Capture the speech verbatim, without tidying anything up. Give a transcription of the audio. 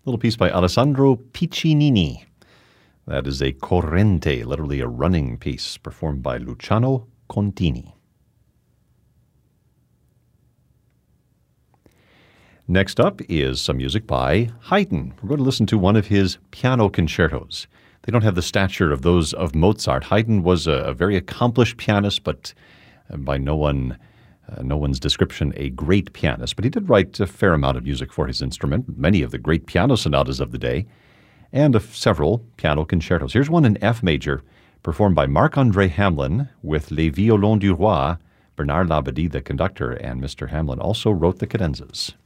little piece by Alessandro Piccinini. That is a corrente, literally a running piece, performed by Luciano Contini. Next up is some music by Haydn. We're going to listen to one of his piano concertos. They don't have the stature of those of Mozart. Haydn was a, a very accomplished pianist, but by no one, uh, no one's description, a great pianist. But he did write a fair amount of music for his instrument, many of the great piano sonatas of the day, and of several piano concertos. Here's one in F major, performed by Marc-André Hamelin with Les Violons du Roi. Bernard Labadie, the conductor, and Mister Hamelin also wrote the cadenzas.